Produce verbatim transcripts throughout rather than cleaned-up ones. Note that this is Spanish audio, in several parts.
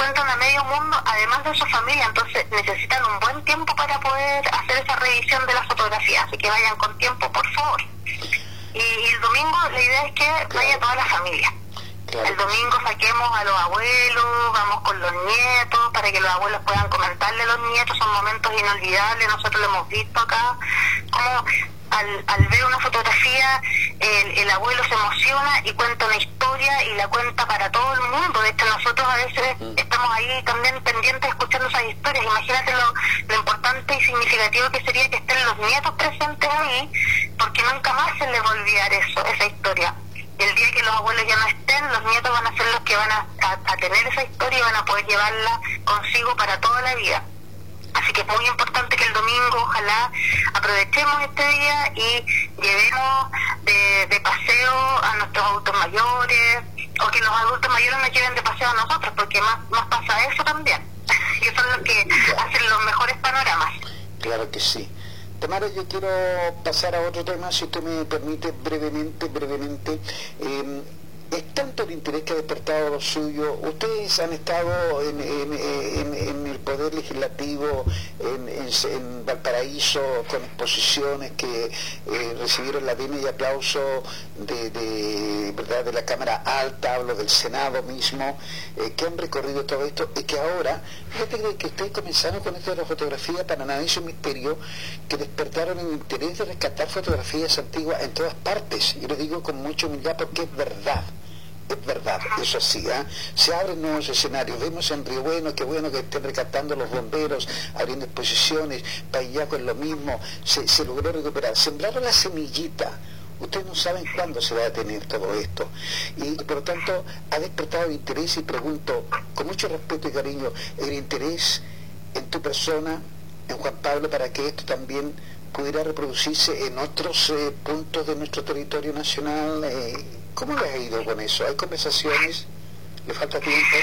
enfrentan a medio mundo, además de su familia, entonces necesitan un buen tiempo para poder hacer esa revisión de la fotografía, así que vayan con tiempo, por favor. Y, y el domingo la idea es que claro. vaya toda la familia. Claro. El domingo saquemos a los abuelos, vamos con los nietos, para que los abuelos puedan comentarle a los nietos, son momentos inolvidables, nosotros lo hemos visto acá, como al, al ver una fotografía, el, el abuelo se emociona y cuenta una historia y la cuenta para todo el mundo. De hecho, nosotros a veces Mm. estamos ahí también pendientes escuchando esas historias. Imagínate lo, lo importante y significativo que sería que estén los nietos presentes ahí, porque nunca más se les va a olvidar eso, esa historia. Y el día que los abuelos ya no estén, los nietos van a ser los que van a, a, a tener esa historia y van a poder llevarla consigo para toda la vida. Así que es muy importante que el domingo ojalá aprovechemos este día y llevemos de, de paseo a nuestros adultos mayores, o que los adultos mayores nos lleven de paseo a nosotros, porque más, más pasa eso también. Y son los que hacen los mejores panoramas. Claro que sí. Tamara, yo quiero pasar a otro tema, si usted me permite, brevemente, brevemente. Eh, es tanto el interés que ha despertado lo suyo. Ustedes han estado en, en, en, en el Poder Legislativo, en, en, en Valparaíso, con exposiciones que eh, recibieron la venia y aplauso de, de, ¿verdad? de la Cámara Alta, hablo del Senado mismo, eh, que han recorrido todo esto, y que ahora, fíjate que ustedes comenzaron con esto de la fotografía para nadie es un misterio, que despertaron el interés de rescatar fotografías antiguas en todas partes, y lo digo con mucha humildad porque es verdad. Es verdad, eso sí, ¿eh? Se abren nuevos escenarios. Vemos en Río Bueno, qué bueno que estén rescatando los bomberos, abriendo exposiciones. Payaco es lo mismo, se, se logró recuperar. Sembraron la semillita. Ustedes no saben cuándo se va a detener todo esto. Y por lo tanto, ha despertado el interés, y pregunto, con mucho respeto y cariño, el interés en tu persona, en Juan Pablo, para que esto también pudiera reproducirse en otros eh, puntos de nuestro territorio nacional. Eh, ¿Cómo les ha ido con eso? ¿Hay conversaciones? ¿Le falta tiempo?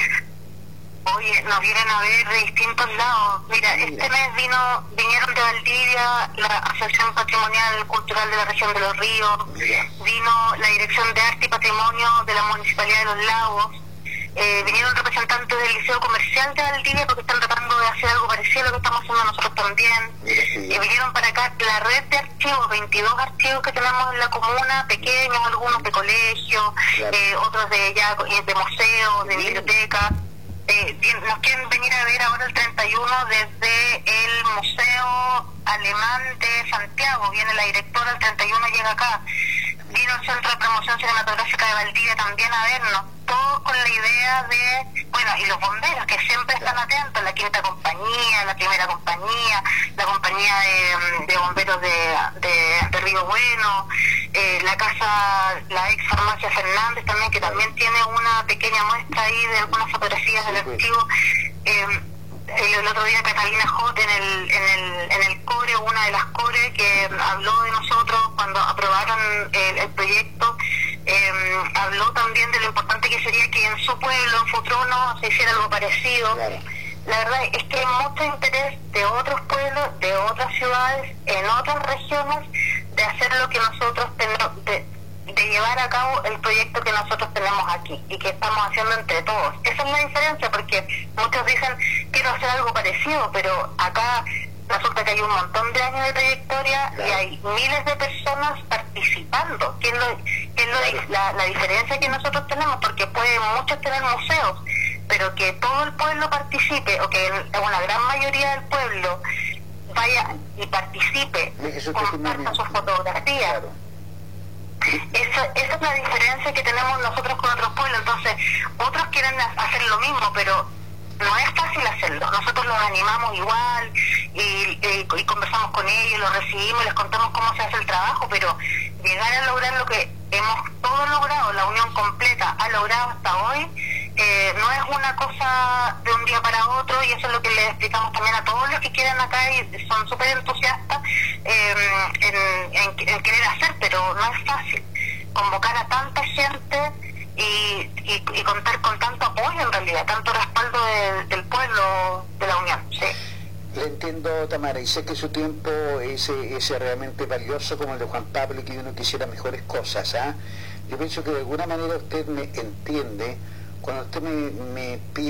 Oye, nos vienen a ver de distintos lados. Mira, Mira. este mes vino vinieron de Valdivia la Asociación Patrimonial Cultural de la Región de los Ríos, Mira. vino la Dirección de Arte y Patrimonio de la Municipalidad de Los Lagos, eh, vinieron representantes del Liceo Comercial de Valdivia, porque están tratando de hacer algo parecido a lo que estamos haciendo nosotros también. Mira, sí. Y vinieron para acá la red de archivos, veintidós archivos que tenemos en la comuna, pequeños, algunos de colegio, Claro. eh, otros de ya de museos, de bibliotecas. Eh, nos quieren venir a ver ahora el treinta y uno desde el Museo Alemán de Santiago. Viene la directora, el treinta y uno llega acá. Vino el Centro de Promoción Cinematográfica de Valdivia también a vernos. Todo con la idea de, bueno, y los bomberos que siempre están atentos, la quinta compañía, la primera compañía, la compañía de, de bomberos de, de, de Río Bueno, eh, la casa, la ex farmacia Fernández también, que también tiene una pequeña muestra ahí de algunas fotografías del archivo. Eh, el, el otro día Catalina Hot en el, en el, en el core, una de las core que habló de nosotros cuando aprobaron el, el proyecto, eh, habló también de lo importante que sería que en su pueblo, en Futrono, se hiciera algo parecido. Claro. La verdad es que hay mucho interés de otros pueblos, de otras ciudades, en otras regiones, de hacer lo que nosotros tenemos, de, de llevar a cabo el proyecto que nosotros tenemos aquí y que estamos haciendo entre todos. Esa es la diferencia, porque muchos dicen, quiero hacer algo parecido, pero acá resulta que hay un montón de años de trayectoria, claro, y hay miles de personas participando, que es, lo, que es lo, la, la diferencia que nosotros tenemos, porque pueden muchos tener museos, pero que todo el pueblo participe, o que una gran mayoría del pueblo vaya y participe, comparta sus fotografías. Claro. Esa, esa es la diferencia que tenemos nosotros con otros pueblos. Entonces, otros quieren hacer lo mismo, pero no es fácil hacerlo. Nosotros los animamos igual y, y, y conversamos con ellos, los recibimos y les contamos cómo se hace el trabajo, pero llegar a lograr lo que hemos todos logrado, la unión completa ha logrado hasta hoy, eh, no es una cosa de un día para otro, y eso es lo que les explicamos también a todos los que quedan acá y son súper entusiastas eh, en, en, en querer hacer, pero no es fácil convocar a tanta gente y, y, y contar con tanto apoyo, en realidad, tanto respaldo de, del pueblo de la Unión. Sí. Le entiendo, Tamara, y sé que su tiempo es, es realmente valioso como el de Juan Pablo, y que uno quisiera mejores cosas. ¿eh? Yo pienso que de alguna manera usted me entiende cuando usted me, me pide